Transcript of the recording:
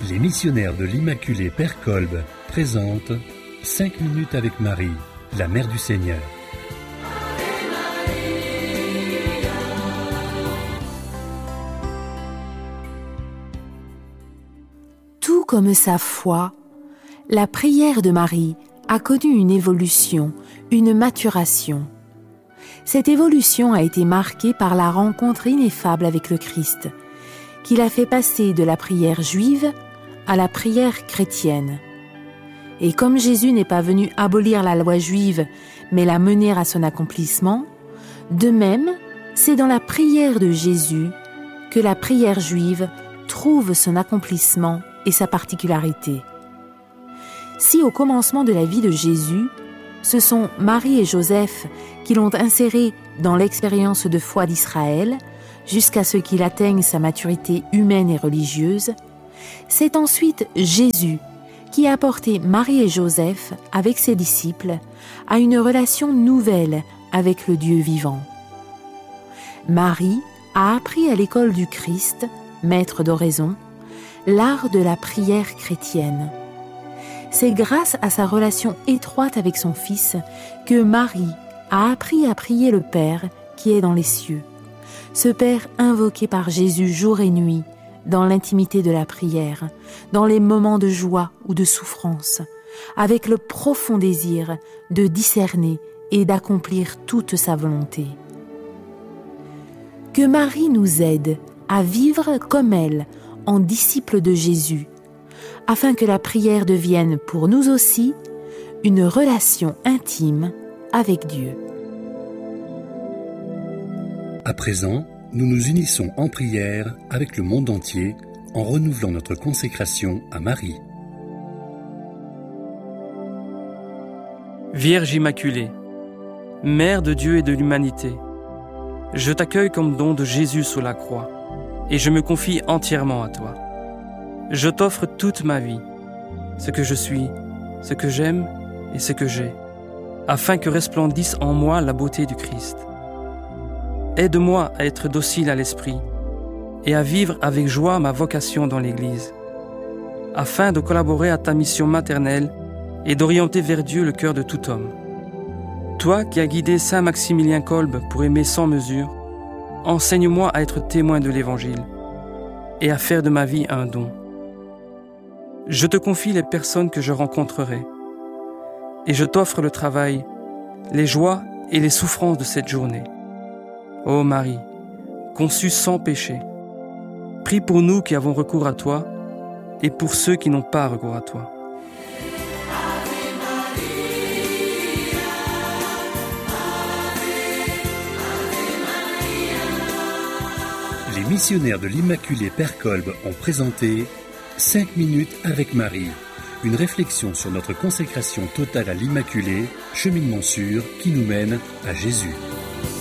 Les missionnaires de l'Immaculée Père Kolb présentent 5 minutes avec Marie, la Mère du Seigneur. Tout comme sa foi, la prière de Marie a connu une évolution, une maturation. Cette évolution a été marquée par la rencontre ineffable avec le Christ, qui l'a fait passer de la prière juive à la prière chrétienne. Et comme Jésus n'est pas venu abolir la loi juive, mais la mener à son accomplissement, de même, c'est dans la prière de Jésus que la prière juive trouve son accomplissement et sa particularité. Si au commencement de la vie de Jésus, ce sont Marie et Joseph qui l'ont inséré dans l'expérience de foi d'Israël, jusqu'à ce qu'il atteigne sa maturité humaine et religieuse, c'est ensuite Jésus qui a porté Marie et Joseph, avec ses disciples, à une relation nouvelle avec le Dieu vivant. Marie a appris à l'école du Christ, maître d'oraison, l'art de la prière chrétienne. C'est grâce à sa relation étroite avec son Fils que Marie a appris à prier le Père qui est dans les cieux, ce Père invoqué par Jésus jour et nuit, dans l'intimité de la prière, dans les moments de joie ou de souffrance, avec le profond désir de discerner et d'accomplir toute sa volonté. Que Marie nous aide à vivre comme elle, en disciples de Jésus, afin que la prière devienne pour nous aussi une relation intime avec Dieu. À présent, nous nous unissons en prière avec le monde entier en renouvelant notre consécration à Marie. Vierge Immaculée, Mère de Dieu et de l'humanité, je t'accueille comme don de Jésus sous la croix et je me confie entièrement à toi. Je t'offre toute ma vie, ce que je suis, ce que j'aime et ce que j'ai, afin que resplendisse en moi la beauté du Christ. Aide-moi à être docile à l'esprit et à vivre avec joie ma vocation dans l'Église, afin de collaborer à ta mission maternelle et d'orienter vers Dieu le cœur de tout homme. Toi qui as guidé Saint Maximilien Kolb pour aimer sans mesure, enseigne-moi à être témoin de l'Évangile et à faire de ma vie un don. Je te confie les personnes que je rencontrerai et je t'offre le travail, les joies et les souffrances de cette journée. Ô Marie, conçue sans péché, prie pour nous qui avons recours à toi et pour ceux qui n'ont pas recours à toi. Les missionnaires de l'Immaculée Père Kolb ont présenté 5 minutes avec Marie, une réflexion sur notre consécration totale à l'Immaculée, cheminement sûr qui nous mène à Jésus.